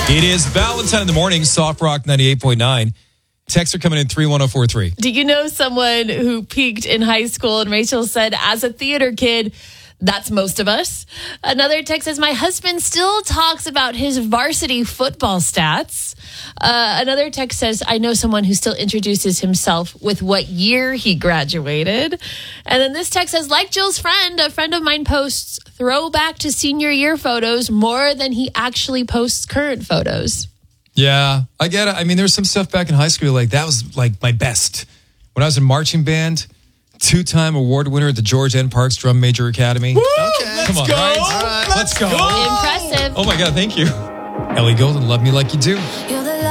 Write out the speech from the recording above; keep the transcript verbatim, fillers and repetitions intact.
It is Valentine in the morning, Soft Rock ninety-eight point nine. Texts are coming in three one zero four three. Do you know someone who peaked in high school? And Rachel said, as a theater kid, that's most of us. Another text says, my husband still talks about his varsity football stats. Uh, another text says, I know someone who still introduces himself with what year he graduated. And then this text says, like Jill's friend, a friend of mine posts throwback to senior year photos more than he actually posts current photos. Yeah, I get it. I mean, there's some stuff back in high school, like that was like my best. When I was in marching band, two-time award winner at the George N. Parks Drum Major Academy. Woo! Okay. Let's Come on, go. right? All right. Let's go. Impressive. Oh my God, thank you. Ellie Goulding, Love Me Like You Do.